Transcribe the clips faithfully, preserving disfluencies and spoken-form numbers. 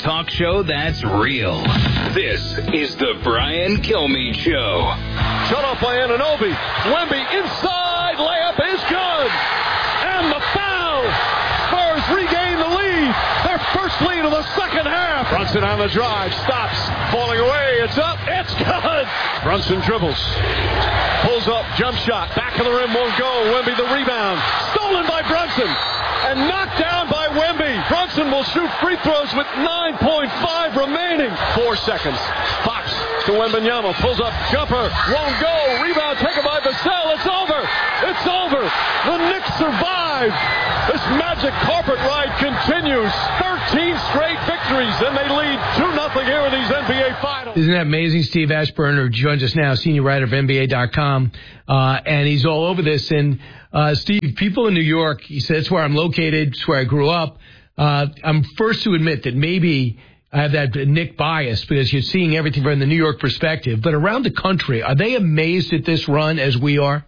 talk show that's real. This is the Brian Kilmeade Show. Shut off by Anunoby. Wemby inside. Layup is good. And the foul. Spurs regain the lead. Their first lead of the second half. Brunson on the drive. Stops. Falling away. It's up. It's good. Brunson dribbles. Pulls up. Jump shot. Back of the rim. Won't go. Wemby the rebound. Stolen by Brunson. And knocked down by Wemby. Brunson will shoot free throws with nine point five remaining. Four seconds. Fox to Wembanyama. Pulls up. Jumper. Won't go. Rebound taken by Vassell. It's over. It's over. The Knicks survive. This magic carpet ride continues. thirteen straight victories, and they lead two nothing here in these N B A Finals. Isn't that amazing? Steve Ashburner joins us now, senior writer of N B A dot com, uh, and he's all over this. And Uh, Steve, people in New York, he said, it's where I'm located, it's where I grew up. Uh, I'm first to admit that maybe I have that Knick bias because you're seeing everything from the New York perspective. But around the country, are they amazed at this run as we are?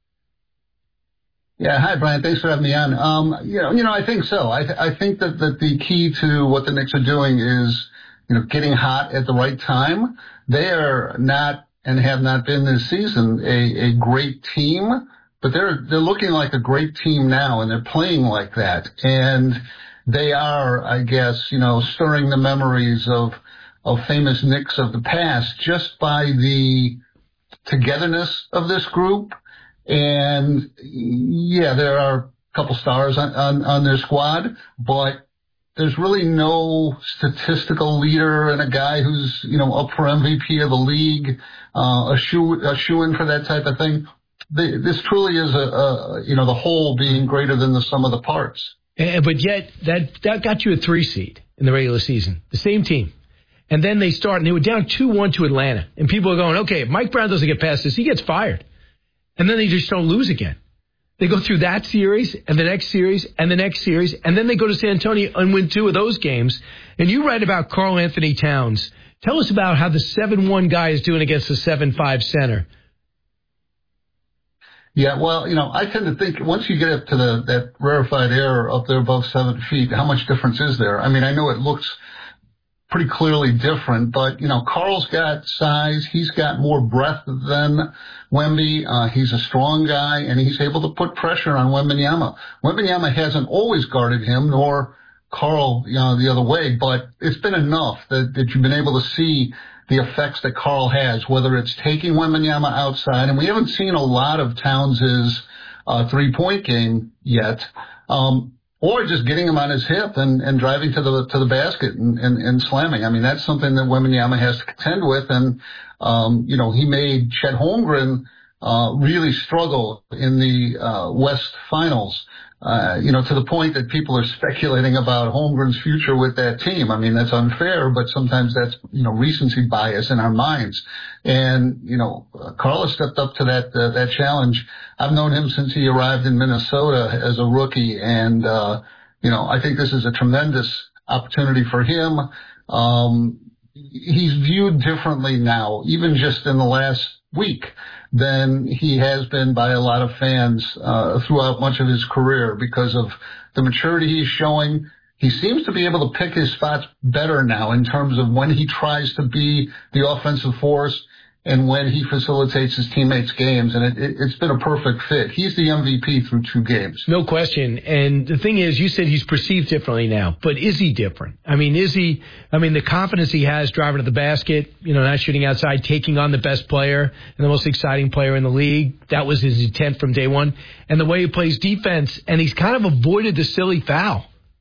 Yeah, hi, Brian. Thanks for having me on. Um, you know, you know, I think so. I, th- I think that, that the key to what the Knicks are doing is, you know, getting hot at the right time. They are not and have not been this season a, a great team. But they're they're looking like a great team now, and they're playing like that. And they are, I guess, you know, stirring the memories of of famous Knicks of the past just by the togetherness of this group. And, yeah, there are a couple stars on, on, on their squad, but there's really no statistical leader and a guy who's, you know, up for M V P of the league, uh, a shoe a shoe-in for that type of thing. The, this truly is a, a, you know, the whole being greater than the sum of the parts. And, but yet, that that got you a three seed in the regular season, the same team. And then they start, and they were down two one to Atlanta. And people are going, okay, if Mike Brown doesn't get past this, he gets fired. And then they just don't lose again. They go through that series, and the next series, and the next series, and then they go to San Antonio and win two of those games. And you write about Karl Anthony Towns. Tell us about how the seven one guy is doing against the seven five center. Yeah, well, you know, I tend to think once you get up to the that rarefied air up there above seven feet, how much difference is there? I mean, I know it looks pretty clearly different, but, you know, Karl's got size. He's got more breadth than Wemby. Uh, he's a strong guy, and he's able to put pressure on Wembanyama. Wembanyama hasn't always guarded him, nor Karl, you know, the other way, but it's been enough that, that you've been able to see the effects that Karl has, whether it's taking Wembanyama outside, and we haven't seen a lot of Towns' uh, three-point game yet, um, or just getting him on his hip and, and driving to the to the basket and, and, and slamming. I mean, that's something that Wembanyama has to contend with, and um, you know, he made Chet Holmgren uh, really struggle in the uh, West Finals. Uh, you know, to the point that people are speculating about Holmgren's future with that team. I mean, that's unfair, but sometimes that's, you know, recency bias in our minds. And, you know, uh, Karl has stepped up to that, uh, that challenge. I've known him since he arrived in Minnesota as a rookie. And, uh, you know, I think this is a tremendous opportunity for him. Um, he's viewed differently now, even just in the last week, than he has been by a lot of fans uh, throughout much of his career because of the maturity he's showing. He seems to be able to pick his spots better now in terms of when he tries to be the offensive force and when he facilitates his teammates' games, and it, it, it's been a perfect fit. He's the M V P through two games. No question. And the thing is, you said he's perceived differently now, but is he different? I mean, is he, I mean, the confidence he has driving to the basket, you know, not shooting outside, taking on the best player and the most exciting player in the league, that was his intent from day one. And the way he plays defense, and he's kind of avoided the silly foul.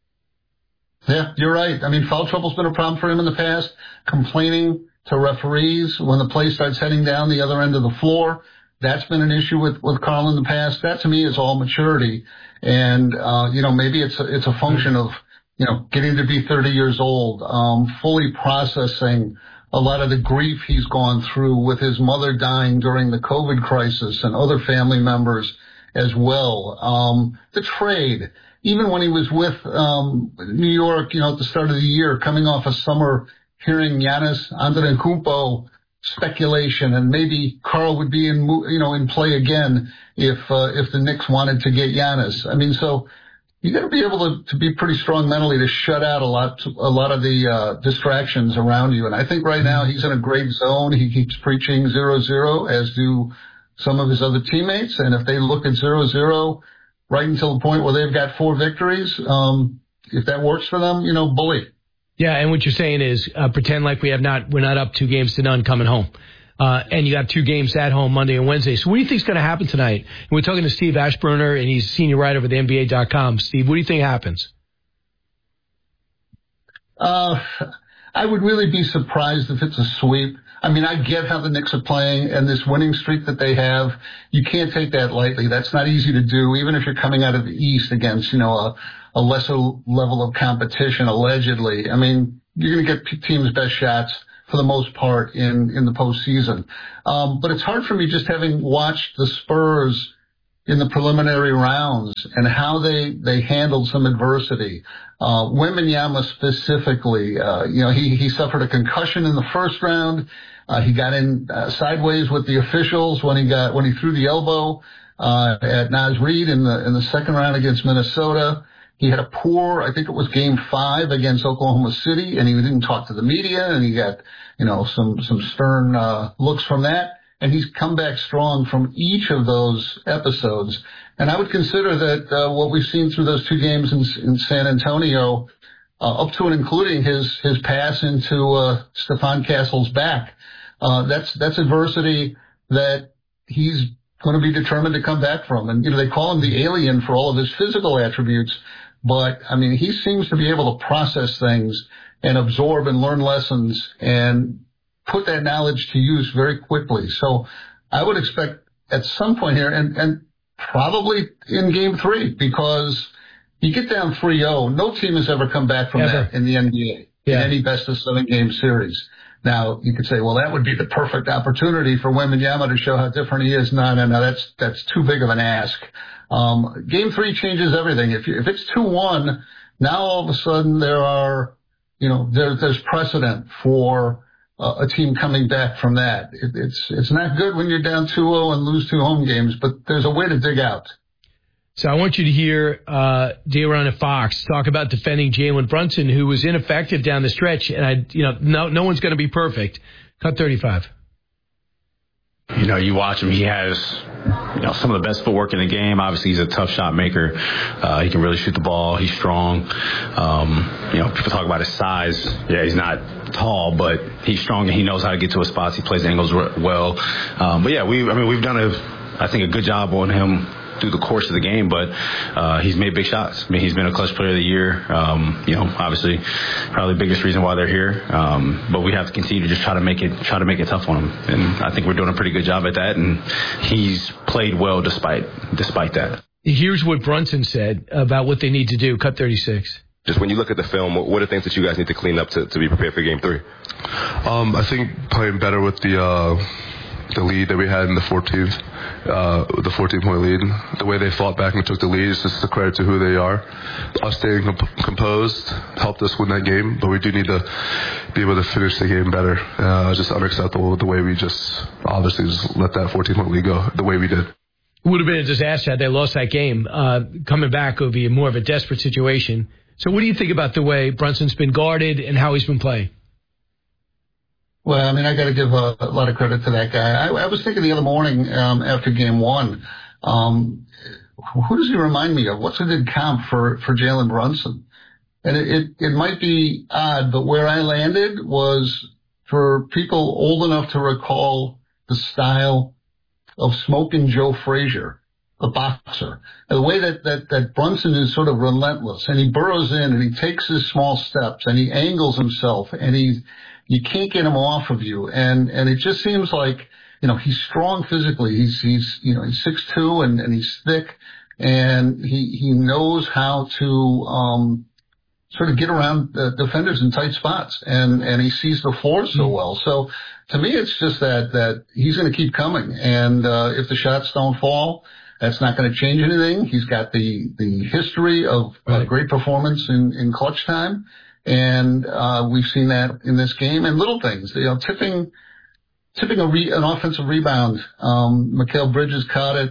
Yeah, you're right. I mean, foul trouble's been a problem for him in the past, complaining to referees when the play starts heading down the other end of the floor. That's been an issue with, with Karl in the past. That, to me, is all maturity. And, uh, you know, maybe it's a, it's a function of, you know, getting to be thirty years old, um, fully processing a lot of the grief he's gone through with his mother dying during the COVID crisis and other family members as well. Um, the trade, even when he was with um, New York, you know, at the start of the year, coming off a summer, hearing Giannis Antetokounmpo speculation, and maybe Karl would be in, you know, in play again if uh, if the Knicks wanted to get Giannis. I mean, so you got to be able to, to be pretty strong mentally to shut out a lot, a lot of the uh, distractions around you. And I think right now he's in a great zone. He keeps preaching zero zero, as do some of his other teammates. And if they look at zero zero right until the point where they've got four victories, um, if that works for them, you know, bully. Yeah, and what you're saying is uh, pretend like we have not, we're not up two games to none coming home. Uh, and you got two games at home Monday and Wednesday. So what do you think is going to happen tonight? And we're talking to Steve Ashburner, and he's a senior writer over at N B A dot com. Steve, what do you think happens? Uh, I would really be surprised if it's a sweep. I mean, I get how the Knicks are playing, and this winning streak that they have, you can't take that lightly. That's not easy to do, even if you're coming out of the East against, you know, a, a lesser level of competition, allegedly. I mean, you're going to get teams' best shots for the most part in, in the postseason. Um, but it's hard for me, just having watched the Spurs in the preliminary rounds and how they, they handled some adversity. Uh, Wembanyama specifically, uh, you know, he, he suffered a concussion in the first round. Uh, he got in uh, sideways with the officials when he got, when he threw the elbow, uh, at Naz Reid in the, in the second round against Minnesota. He had a poor, I think it was game five against Oklahoma City, and he didn't talk to the media, and he got, you know, some, some stern, uh, looks from that. And he's come back strong from each of those episodes. And I would consider that, uh, what we've seen through those two games in, in San Antonio, uh, up to and including his, his pass into, uh, Stephon Castle's back, uh, that's, that's adversity that he's going to be determined to come back from. And, you know, they call him the alien for all of his physical attributes. But, I mean, he seems to be able to process things and absorb and learn lessons and put that knowledge to use very quickly. So I would expect at some point here, and, and probably in game three, because you get down three oh, no team has ever come back from ever. that in the N B A, yeah. in any best of seven game series. Now, you could say, well, that would be the perfect opportunity for Wembanyama to show how different he is. No, no, no, that's, that's too big of an ask. Um, game three changes everything. If you, if it's two one, now all of a sudden there are, you know, there, there's precedent for uh, a team coming back from that. It, it's, it's not good when you're down two oh and lose two home games, but there's a way to dig out. So I want you to hear uh, De'Aaron and Fox talk about defending Jalen Brunson, who was ineffective down the stretch. And, I, you know, no, no one's going to be perfect. Cut thirty-five. You know, you watch him, he has, you know, some of the best footwork in the game. Obviously, he's a tough shot maker. Uh, he can really shoot the ball. He's strong. Um, you know, people talk about his size. Yeah, he's not tall, but he's strong and he knows how to get to his spots. He plays angles well. Um, but yeah, we, I mean, we've done a, I think, a good job on him through the course of the game, but uh, he's made big shots. I mean, he's been a clutch player of the year. Um, you know, obviously, probably the biggest reason why they're here. Um, but we have to continue to just try to make it, try to make it tough on him. And I think we're doing a pretty good job at that. And he's played well despite despite that. Here's what Brunson said about what they need to do. Cut thirty-six. Just when you look at the film, what are things that you guys need to clean up to, to be prepared for game three? Um, I think playing better with the. Uh the lead that we had in the fourteenth, uh, the fourteen-point lead. The way they fought back and took the lead is just a credit to who they are. Us staying comp- composed helped us win that game, but we do need to be able to finish the game better. Uh, just unacceptable the way we just obviously just let that fourteen-point lead go the way we did. It would have been a disaster had they lost that game. Uh, coming back would be more of a desperate situation. So what do you think about the way Brunson's been guarded and how he's been playing? Well, I mean, I got to give a, a lot of credit to that guy. I, I was thinking the other morning um, after game one, um, who does he remind me of? What's a good comp for, for Jalen Brunson? And it, it, it might be odd, but where I landed was for people old enough to recall the style of Smoking Joe Frazier, the boxer. The way that, that, that Brunson is sort of relentless, and he burrows in and he takes his small steps and he angles himself and he, you can't get him off of you. And, and it just seems like, you know, he's strong physically. He's, he's, you know, he's six two and, and he's thick and he, he knows how to, um, sort of get around the defenders in tight spots and, and he sees the floor so well. So to me, it's just that, that he's going to keep coming. And, uh, if the shots don't fall, that's not going to change anything. He's got the, the history of right. uh, great performance in, in clutch time. And, uh, we've seen that in this game and little things, you know, tipping, tipping a re, an offensive rebound. Um, Mikal Bridges caught it.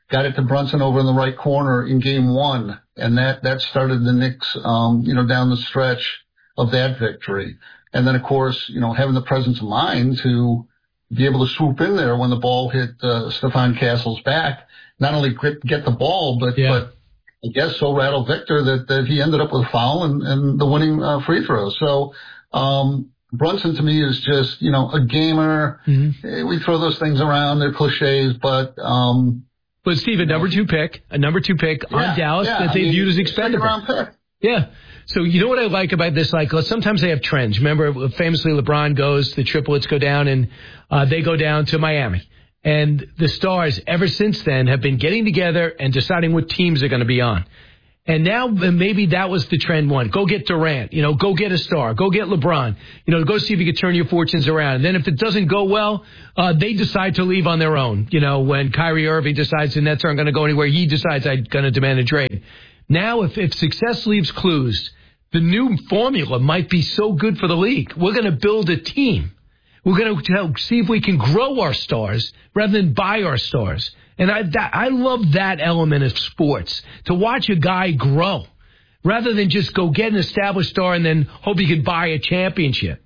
got it to Brunson over in the right corner in game one. And that, that started the Knicks, um, you know, down the stretch of that victory. And then, of course, you know, having the presence of mind to be able to swoop in there when the ball hit uh, Stephon Castle's back, not only get, get the ball, but, yeah. but I guess so rattled Victor that, that he ended up with a foul and, and the winning uh, free throw. So, um, Brunson to me is just, you know, a gamer. Mm-hmm. We throw those things around. They're cliches, but, um, but Steve, a number two pick, a number two pick yeah, on Dallas yeah, that they I mean, viewed as expendable. Round pick. Yeah. So you know what I like about this? Like, sometimes they have trends. Remember, famously, LeBron goes, the triplets go down, and uh, they go down to Miami. And the Stars, ever since then, have been getting together and deciding what teams they're going to be on. And now maybe that was the trend one. Go get Durant. You know, go get a star. Go get LeBron. You know, go see if you can turn your fortunes around. And then if it doesn't go well, uh, they decide to leave on their own. You know, when Kyrie Irving decides the Nets aren't going to go anywhere, he decides I'm going to demand a trade. Now, if, if success leaves clues, the new formula might be so good for the league. We're going to build a team. We're going to see if we can grow our stars rather than buy our stars. And I that, I love that element of sports, to watch a guy grow rather than just go get an established star and then hope he can buy a championship.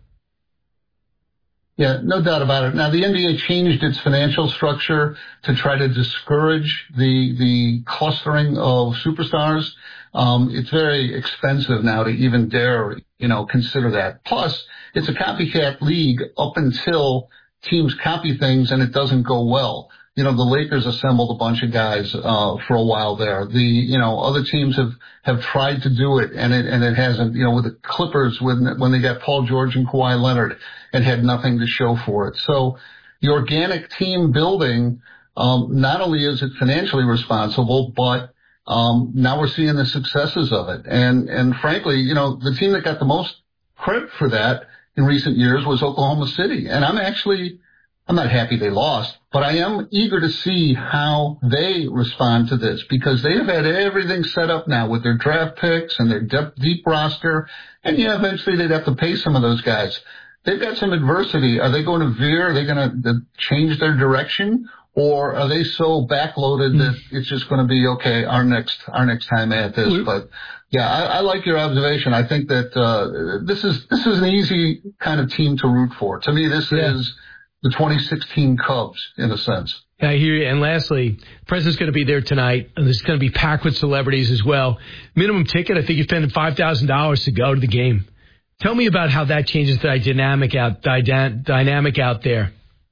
Yeah, no doubt about it. Now, the N B A changed its financial structure to try to discourage the the clustering of superstars. Um, it's very expensive now to even dare, you know, consider that. Plus, it's a copycat league up until teams copy things and it doesn't go well. You know, the Lakers assembled a bunch of guys uh for a while there. The, you know, other teams have have tried to do it and it and it hasn't. You know, with the Clippers when when they got Paul George and Kawhi Leonard and had nothing to show for it. So the organic team building, um not only is it financially responsible, but um now we're seeing the successes of it. And and frankly, you know, the team that got the most credit for that in recent years was Oklahoma City. And I'm actually I'm not happy they lost, but I am eager to see how they respond to this, because they have had everything set up now with their draft picks and their depth, deep roster. And yeah, eventually they'd have to pay some of those guys. They've got some adversity. Are they going to veer? Are they going to change their direction? Or are they so backloaded that it's just going to be, okay, our next, our next time at this? But yeah, I, I like your observation. I think that, uh, this is, this is an easy kind of team to root for. To me, this yeah. is the twenty sixteen Cubs, in a sense. I hear you. And lastly, the president's going to be there tonight, and it's going to be packed with celebrities as well. Minimum ticket, I think you're spending five thousand dollars to go to the game. Tell me about how that changes the dynamic out, the dynamic out there.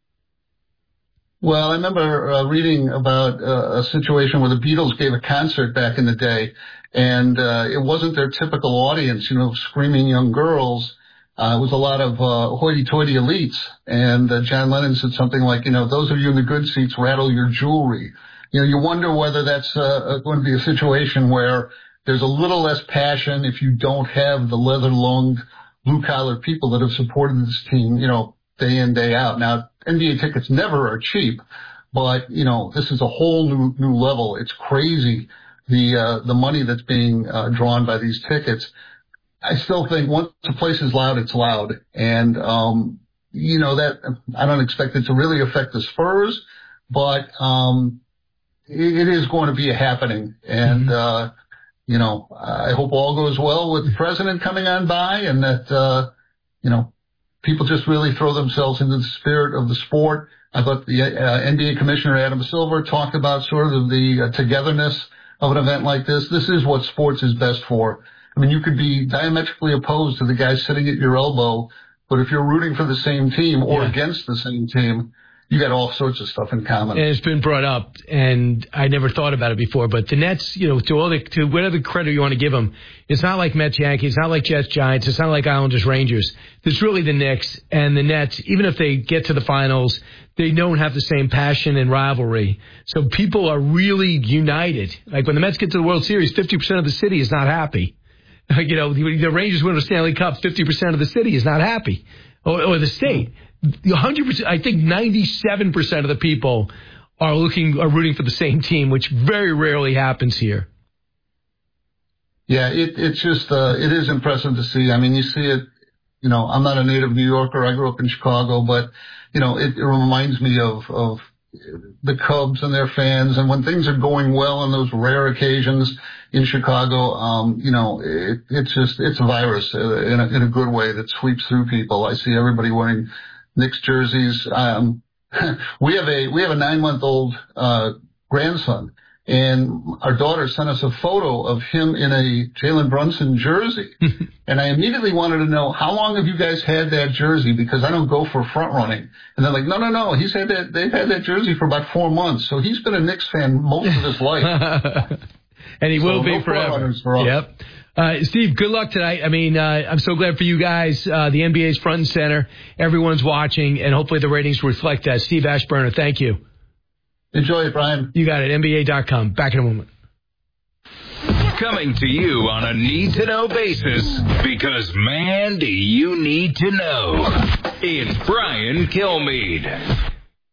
Well, I remember uh, reading about uh, a situation where the Beatles gave a concert back in the day, and uh, it wasn't their typical audience, you know, screaming young girls. Uh, it was a lot of uh, hoity-toity elites, and uh, John Lennon said something like, you know, those of you in the good seats, rattle your jewelry. You know, you wonder whether that's uh, going to be a situation where there's a little less passion if you don't have the leather-lunged, blue-collar people that have supported this team, you know, day in, day out. Now, N B A tickets never are cheap, but, you know, this is a whole new new level. It's crazy, the uh, the money that's being uh, drawn by these tickets. I still think once a place is loud, it's loud. And, um, you know, that I don't expect it to really affect the Spurs, but um, it, it is going to be a happening. And, mm-hmm. uh, you know, I hope all goes well with the president coming on by, and that, uh, you know, people just really throw themselves into the spirit of the sport. I thought the uh, N B A Commissioner Adam Silver talked about sort of the uh, togetherness of an event like this. This is what sports is best for. I mean, you could be diametrically opposed to the guy sitting at your elbow, but if you're rooting for the same team or yeah. against the same team, you got all sorts of stuff in common. And it's been brought up, and I never thought about it before, but the Nets, you know, to all the, to whatever credit you want to give them, it's not like Mets, Yankees, it's not like Jets, Giants, it's not like Islanders, Rangers. It's really the Knicks and the Nets. Even if they get to the finals, they don't have the same passion and rivalry. So people are really united. Like when the Mets get to the World Series, fifty percent of the city is not happy. You know, the Rangers win a Stanley Cup, fifty percent of the city is not happy, or, or the state. one hundred percent, I think ninety-seven percent of the people are looking, are rooting for the same team, which very rarely happens here. Yeah, it, it's just, uh, it is impressive to see. I mean, you see it, you know, I'm not a native New Yorker. I grew up in Chicago, but, you know, it, it reminds me of, of, the Cubs and their fans, and when things are going well on those rare occasions in Chicago, um, you know, it, it's just, it's a virus in a, in a good way that sweeps through people. I see everybody wearing Knicks jerseys. Um, we have a, we have a nine month old, uh, grandson, and our daughter sent us a photo of him in a Jalen Brunson jersey. And I immediately wanted to know, how long have you guys had that jersey? Because I don't go for front running. And they're like, no, no, no. He's had that, they've had that jersey for about four months. So he's been a Knicks fan most of his life. And he so will be no forever. For us. Yep. Uh, Steve, good luck tonight. I mean, uh, I'm so glad for you guys. Uh, the N B A's front and center. Everyone's watching, and hopefully the ratings reflect that. Steve Ashburner, thank you. Enjoy it, Brian. You got it. N B A dot com. Back in a moment. Coming to you on a need-to-know basis, because, man, do you need to know. It's Brian Kilmeade.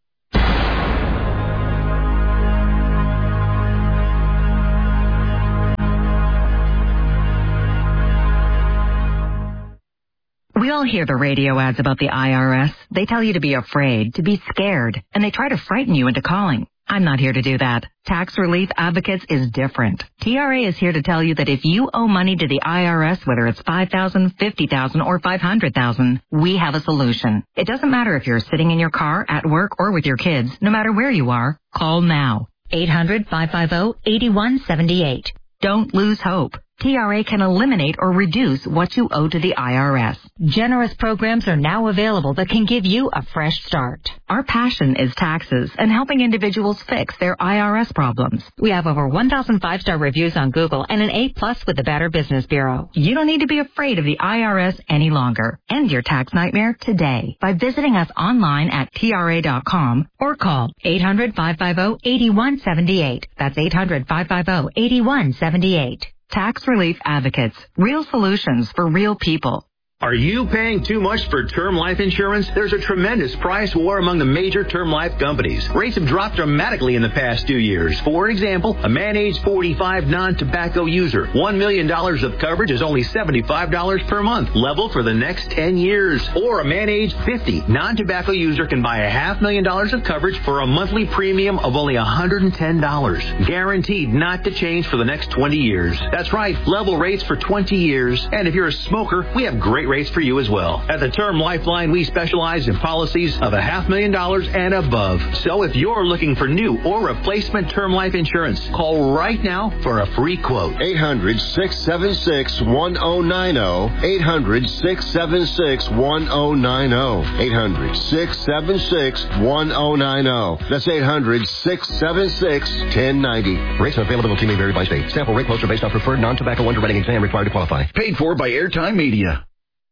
We all hear the radio ads about the I R S. They tell you to be afraid, to be scared, and they try to frighten you into calling. I'm not here to do that. Tax Relief Advocates is different. T R A is here to tell you that if you owe money to the I R S, whether it's five thousand dollars, fifty thousand dollars, or five hundred thousand dollars, we have a solution. It doesn't matter if you're sitting in your car, at work, or with your kids. No matter where you are, call now. eight hundred, five five zero, eight one seven eight. Don't lose hope. T R A can eliminate or reduce what you owe to the I R S. Generous programs are now available that can give you a fresh start. Our passion is taxes and helping individuals fix their I R S problems. We have over one thousand five-star reviews on Google and an A-plus with the Better Business Bureau. You don't need to be afraid of the I R S any longer. End your tax nightmare today by visiting us online at T R A dot com or call eight hundred, five five zero, eight one seven eight. That's eight hundred, five five zero, eight one seven eight. Tax Relief Advocates. Real solutions for real people. Are you paying too much for term life insurance? There's a tremendous price war among the major term life companies. Rates have dropped dramatically in the past two years. For example, a man age forty-five non-tobacco user. one million dollars of coverage is only seventy-five dollars per month, level for the next ten years. Or a man age fifty non-tobacco user can buy a half million dollars of coverage for a monthly premium of only one hundred ten dollars. Guaranteed not to change for the next twenty years. That's right, level rates for twenty years. And if you're a smoker, we have great rates for you as well. At the Term Lifeline, we specialize in policies of a half million dollars and above. So if you're looking for new or replacement term life insurance, call right now for a free quote. eight hundred, six seven six, one zero nine zero. eight hundred, six seven six, one zero nine zero. eight hundred, six seven six, one zero nine zero. That's eight hundred, six seven six, one zero nine zero. Rates and availability may vary by state. Sample rate quotes are based on preferred non-tobacco underwriting exam required to qualify. Paid for by Airtime Media.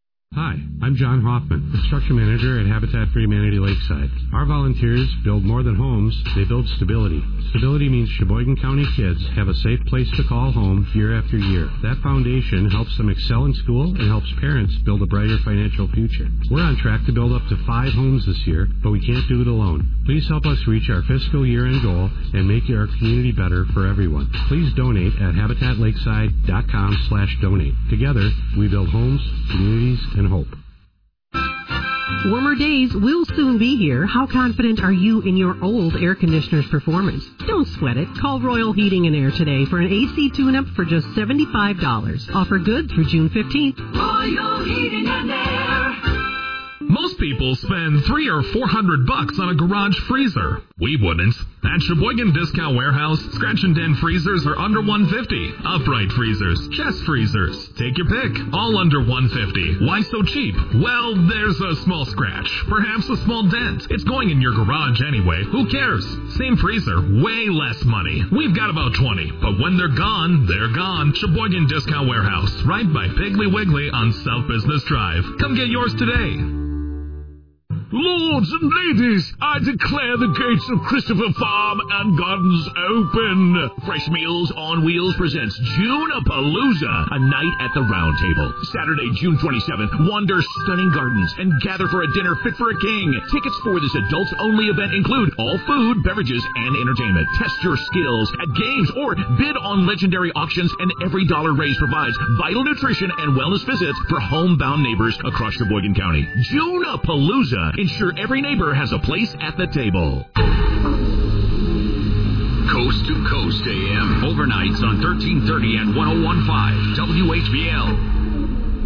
Hi, I'm John Hoffman, construction manager at Habitat for Humanity Lakeside. Our volunteers build more than homes, they build stability. Stability means Sheboygan County kids have a safe place to call home year after year. That foundation helps them excel in school and helps parents build a brighter financial future. We're on track to build up to five homes this year, but we can't do it alone. Please help us reach our fiscal year-end goal and make our community better for everyone. Please donate at habitat lakeside dot com slash donate. Together, we build homes, communities, and hope. Warmer days will soon be here. How confident are you in your old air conditioner's performance? Don't sweat it. Call Royal Heating and Air today for an A C tune-up for just seventy-five dollars. Offer good through June fifteenth. Royal Heating and Air. Most people spend three or four hundred bucks on a garage freezer. We wouldn't. At Sheboygan Discount Warehouse, scratch and dent freezers are under one fifty. Upright freezers, chest freezers, take your pick, all under one fifty. Why so cheap? Well, there's a small scratch, perhaps a small dent. It's going in your garage anyway. Who cares? Same freezer, way less money. We've got about twenty, but when they're gone, they're gone. Sheboygan Discount Warehouse, right by Piggly Wiggly on South Business Drive. Come get yours today. Lords and ladies, I declare the gates of Christopher Farm and Gardens open. Fresh Meals on Wheels presents June-a-Palooza, a night at the Round Table. Saturday, June twenty-seventh, wander stunning gardens and gather for a dinner fit for a king. Tickets for this adults-only event include all food, beverages, and entertainment. Test your skills at games or bid on legendary auctions, and every dollar raised provides vital nutrition and wellness visits for homebound neighbors across Sheboygan County. June-a-Palooza. Ensure every neighbor has a place at the table. Coast to Coast A M. Overnights on thirteen thirty and ten fifteen W H B L.